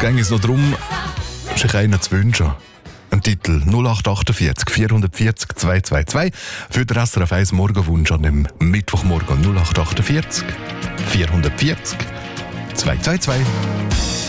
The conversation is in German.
ging es noch darum, sich einen zu wünschen. Ein Titel 0848 440 222 für den SRF 1 Morgenwunsch an dem Mittwochmorgen 0848 440 222.